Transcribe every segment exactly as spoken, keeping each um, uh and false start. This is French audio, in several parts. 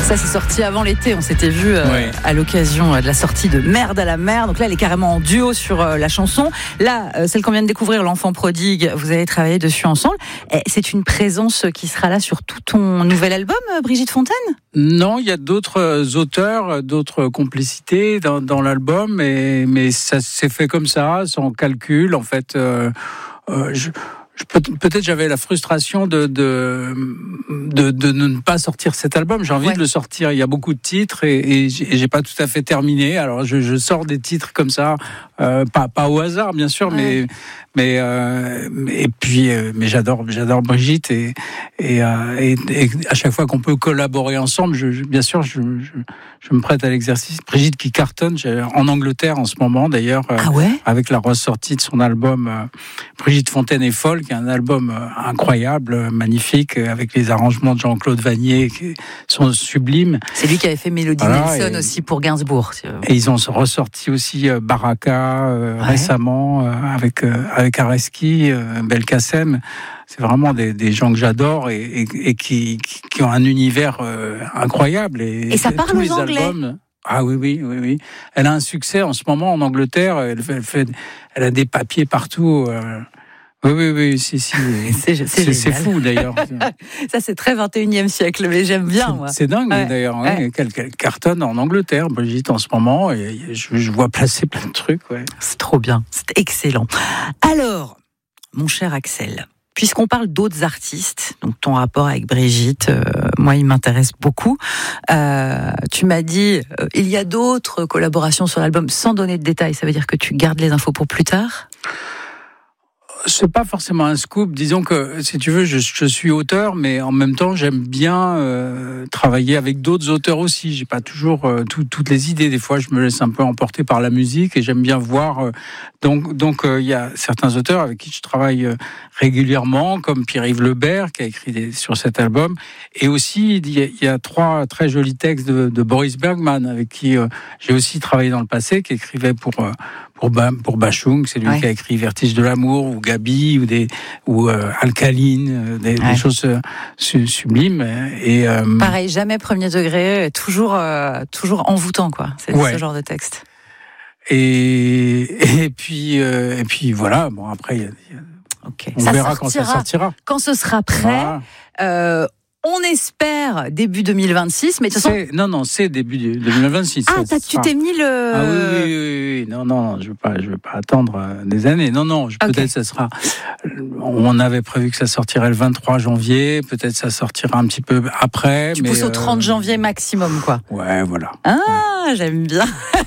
Ça, c'est sorti avant l'été. On s'était vu euh, oui. à l'occasion de la sortie de Merde à la mer. Donc là, elle est carrément en duo sur euh, la chanson. Là, euh, celle qu'on vient de découvrir, L'Enfant Prodigue, vous avez travaillé dessus ensemble. Et c'est une présence qui sera là sur tout ton nouvel album, Brigitte Fontaine ? Non, il y a d'autres auteurs, d'autres complicités dans, dans l'album, mais, mais ça s'est fait comme ça, sans calcul. En fait, euh, euh, je... Peut-être j'avais la frustration de de, de de ne pas sortir cet album. J'ai envie ouais. de le sortir. Il y a beaucoup de titres et, et, j'ai, et j'ai pas tout à fait terminé. Alors je, je sors des titres comme ça, euh, pas pas au hasard bien sûr, ouais. mais mais euh, et puis euh, mais j'adore j'adore Brigitte et et, euh, et et à chaque fois qu'on peut collaborer ensemble, je, je, bien sûr je, je je me prête à l'exercice. Brigitte qui cartonne en Angleterre en ce moment d'ailleurs, euh, ah ouais avec la ressortie de son album euh, Brigitte Fontaine et folle. Un album incroyable, magnifique, avec les arrangements de Jean-Claude Vanier qui sont sublimes. C'est lui qui avait fait Mélodie voilà, Nelson aussi pour Gainsbourg. Et ils ont ressorti aussi Baraka euh, ouais. récemment euh, avec euh, avec Areski, euh, Belkacem. C'est vraiment des, des gens que j'adore et, et, et qui, qui, qui ont un univers euh, incroyable. Et, et ça parle tous aux les Anglais. Albums, ah oui, oui, oui, oui. Elle a un succès en ce moment en Angleterre. Elle, fait, elle, fait, elle a des papiers partout. Euh, Oui, oui, oui, si, si. c'est, c'est, c'est, c'est fou d'ailleurs. Ça, c'est très vingt et unième siècle, mais j'aime bien, c'est, moi. C'est dingue ouais. d'ailleurs. Ouais. Ouais. Quelle, quelle cartonne en Angleterre, Brigitte, en ce moment. Et je, je vois placer plein de trucs. Ouais. C'est trop bien, c'est excellent. Alors, mon cher Axel, puisqu'on parle d'autres artistes, donc ton rapport avec Brigitte, euh, moi, il m'intéresse beaucoup. Euh, tu m'as dit, euh, il y a d'autres collaborations sur l'album, sans donner de détails. Ça veut dire que tu gardes les infos pour plus tard ? C'est pas forcément un scoop. Disons que, si tu veux, je, je suis auteur, mais en même temps, j'aime bien euh, travailler avec d'autres auteurs aussi. J'ai pas toujours euh, tout, toutes les idées. Des fois, je me laisse un peu emporter par la musique et j'aime bien voir. Euh, donc, donc, il euh, y a certains auteurs avec qui je travaille euh, régulièrement, comme Pierre-Yves Lebert qui a écrit des, sur cet album. Et aussi, il y, y a trois très jolis textes de, de Boris Bergman avec qui euh, j'ai aussi travaillé dans le passé, qui écrivait pour euh, pour, pour Bachung. C'est lui ouais. qui a écrit Vertige de l'amour ou Gabi ou des ou euh, Alcaline, des, ouais. des choses euh, sublimes. Et euh, pareil, jamais premier degré, toujours euh, toujours envoûtant quoi. C'est ouais. ce genre de texte. Et et puis euh, et puis voilà. Bon après, y a, y a, okay. on ça verra sortira, quand ça sortira. Quand ce sera prêt. Voilà. Euh, On espère début deux mille vingt-six, mais de toute façon... Non, non, c'est début deux mille vingt-six. Ah, ça, tu t'es mis le... Ah oui, oui, oui, oui. Non, non, je ne veux pas, je veux pas attendre des années. Non, non, je, okay. peut-être ça sera... On avait prévu que ça sortirait le vingt-trois janvier, peut-être ça sortira un petit peu après. Tu mais pousses au trente janvier maximum, quoi. Ouais, voilà. Ah, ouais. J'aime bien.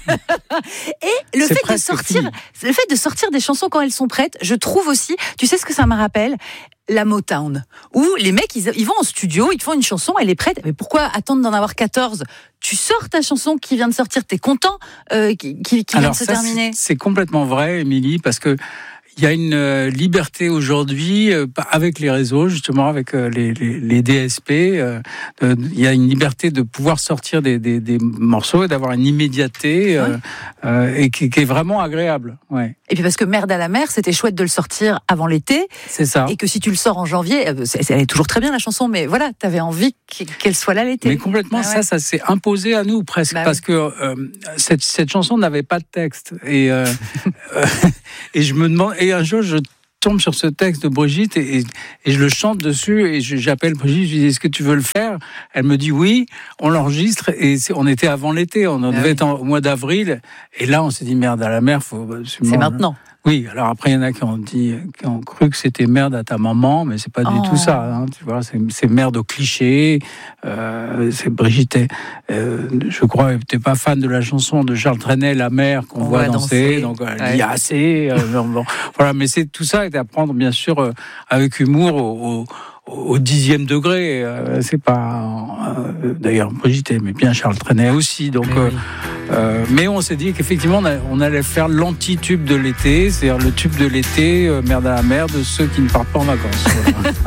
Et le fait, de sortir, le fait de sortir des chansons quand elles sont prêtes, je trouve aussi... Tu sais ce que ça me rappelle ? La Motown, où les mecs, ils, ils vont en studio, ils te font une chanson, elle est prête. Mais pourquoi attendre d'en avoir quatorze ? Tu sors ta chanson qui vient de sortir, t'es content euh, qui, qui, qui Alors, vient de se ça, terminer. C'est, c'est complètement vrai, Émilie, parce que il y a une euh, liberté aujourd'hui euh, avec les réseaux, justement avec euh, les, les, les D S P. Euh, euh, il y a une liberté de pouvoir sortir des, des, des morceaux et d'avoir une immédiateté euh, ouais. euh, et qui, qui est vraiment agréable. Ouais. Et puis parce que Merde à la mer, c'était chouette de le sortir avant l'été. C'est ça. Et que si tu le sors en janvier, euh, c'est, elle est toujours très bien la chanson, mais voilà, t'avais envie qu'elle soit là l'été. Mais complètement, ah ouais. ça, ça s'est imposé à nous presque, bah parce oui. que euh, cette, cette chanson n'avait pas de texte. Et, euh, euh, et je me demande. Et un jour, je tombe sur ce texte de Brigitte et, et, et je le chante dessus et je, j'appelle Brigitte, je lui dis est-ce que tu veux le faire ? Elle me dit oui, on l'enregistre et c'est, on était avant l'été, on ah devait oui. être en, au mois d'avril et là on s'est dit merde à la mer, faut c'est maintenant. Oui, alors après il y en a qui ont dit, qui ont cru que c'était merde à ta maman, mais c'est pas oh. du tout ça. Hein, tu vois, c'est, c'est merde au cliché. Euh, c'est Brigitte. Euh, je crois, t'es pas fan de la chanson de Charles Trenet, La mer qu'on on voit danser, danser. Donc elle ouais. dit assez. Euh, bon, voilà, mais c'est tout ça est à prendre bien sûr euh, avec humour au, au au dixième degré, euh, c'est pas. Euh, d'ailleurs, Brigitte aimait bien Charles Trenet aussi, donc. Euh, euh, mais on s'est dit qu'effectivement, on, a, on allait faire l'anti-tube de l'été, c'est-à-dire le tube de l'été, euh, Merde à la mer, de ceux qui ne partent pas en vacances. Voilà.